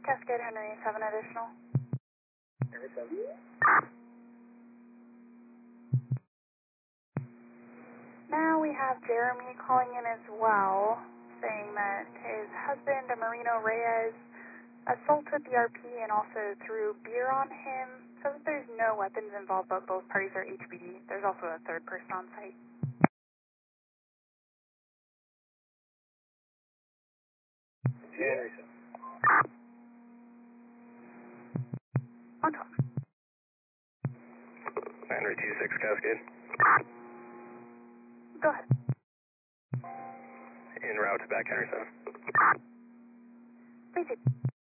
Cascade Henry, 7 additional. Henry 7. Now we have Jeremy calling in as well, saying that his husband, Marino Reyes, assaulted the RP and also threw beer on him. Says there's no weapons involved, but both parties are HBD. There's also a third person on site. Henry 7. On top. Henry 26 Cascade. Go ahead. En route back Henry 7. Please.